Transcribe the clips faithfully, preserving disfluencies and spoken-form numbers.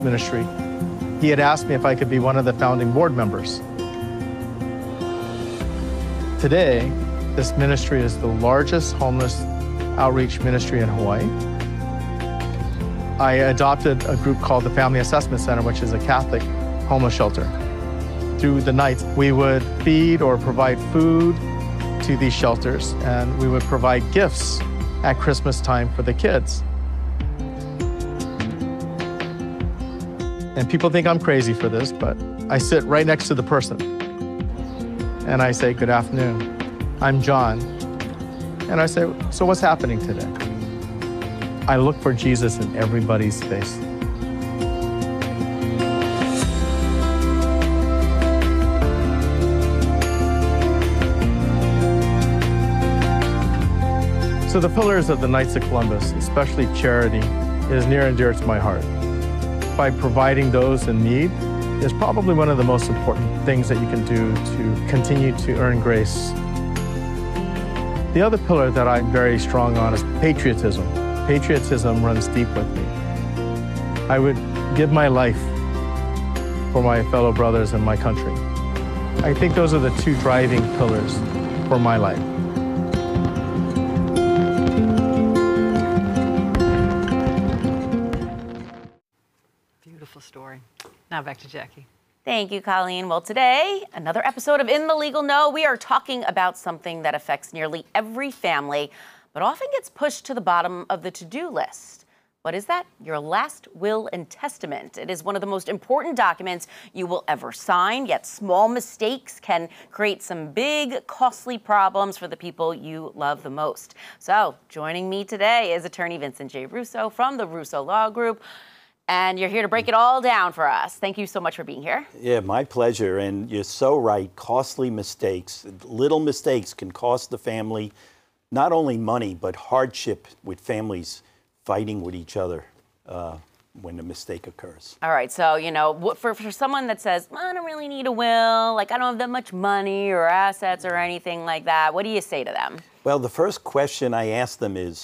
ministry. He had asked me if I could be one of the founding board members. Today, this ministry is the largest homeless outreach ministry in Hawaii. I adopted a group called the Family Assessment Center, which is a Catholic homeless shelter. Through the nights, we would feed or provide food to these shelters, and we would provide gifts at Christmas time for the kids. And people think I'm crazy for this, but I sit right next to the person. And I say, good afternoon, I'm John. And I say, so what's happening today? I look for Jesus in everybody's face. So the pillars of the Knights of Columbus, especially charity, is near and dear to my heart. By providing those in need is probably one of the most important things that you can do to continue to earn grace. The other pillar that I'm very strong on is patriotism. Patriotism runs deep with me. I would give my life for my fellow brothers and my country. I think those are the two driving pillars for my life. Beautiful story. Now back to Jackie. Thank you, Colleen. Well, today, another episode of In the Legal Know. We are talking about something that affects nearly every family, but often gets pushed to the bottom of the to-do list. What is that? Your last will and testament. It is one of the most important documents you will ever sign, yet small mistakes can create some big, costly problems for the people you love the most. So, joining me today is attorney Vincent J. Russo from the Russo Law Group. And you're here to break it all down for us. Thank you so much for being here. Yeah, my pleasure. And you're so right. Costly mistakes, little mistakes can cost the family not only money, but hardship with families fighting with each other uh, when a mistake occurs. All right. So, you know, for, for someone that says, I don't really need a will, like I don't have that much money or assets or anything like that, what do you say to them? Well, the first question I ask them is,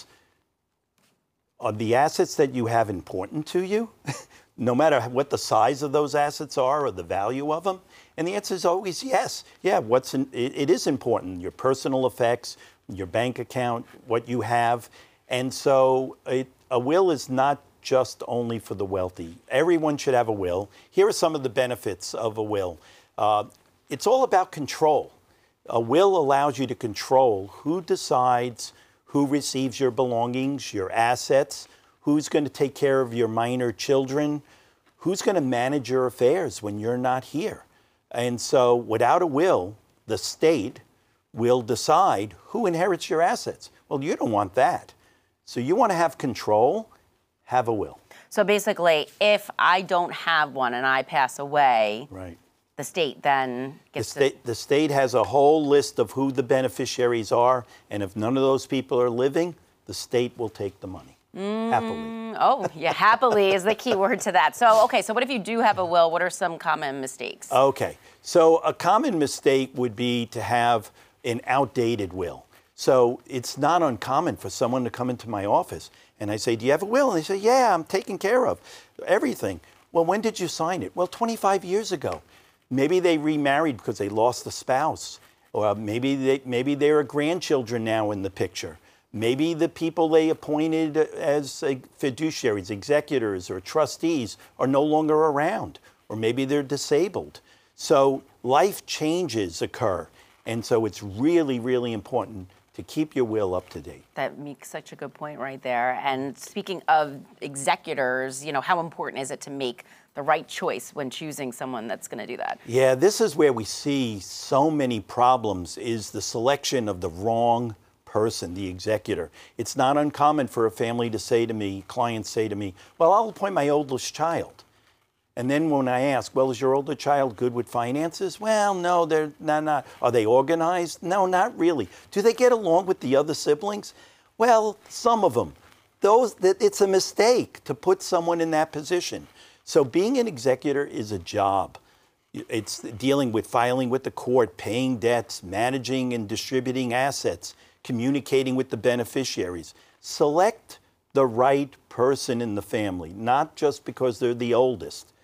are the assets that you have important to you, no matter what the size of those assets are or the value of them? And the answer is always yes. Yeah, what's in, it, it is important, your personal effects, your bank account, what you have. And so it, a will is not just only for the wealthy. Everyone should have a will. Here are some of the benefits of a will. Uh, it's all about control. A will allows you to control who decides who receives your belongings, your assets, who's going to take care of your minor children, who's going to manage your affairs when you're not here. And so without a will, the state will decide who inherits your assets. Well, you don't want that. So you want to have control, have a will. So basically, if I don't have one and I pass away, right. the state then gets the state, to... the state has a whole list of who the beneficiaries are, and if none of those people are living, the state will take the money, mm, happily. Oh, yeah, happily is the key word to that. So, okay, so what if you do have a will? What are some common mistakes? Okay, so a common mistake would be to have an outdated will. So it's not uncommon for someone to come into my office, and I say, do you have a will? And they say, yeah, I'm taken care of, everything. Well, when did you sign it? Well, twenty-five years ago. Maybe they remarried because they lost a spouse. Or maybe, they, maybe there are grandchildren now in the picture. Maybe the people they appointed as uh, fiduciaries, executors, or trustees are no longer around. Or maybe they're disabled. So life changes occur. And so it's really, really important to keep your will up to date. That makes such a good point right there. And speaking of executors, you know, how important is it to make the right choice when choosing someone that's going to do that? Yeah, this is where we see so many problems, is the selection of the wrong person, the executor. It's not uncommon for a family to say to me, clients say to me, well, I'll appoint my oldest child. And then when I ask, well, is your older child good with finances? Well, no, they're not, not. Are they organized? No, not really. Do they get along with the other siblings? Well, some of them. Those, it's a mistake to put someone in that position. So being an executor is a job. It's dealing with filing with the court, paying debts, managing and distributing assets, communicating with the beneficiaries. Select the right person in the family, not just because they're the oldest,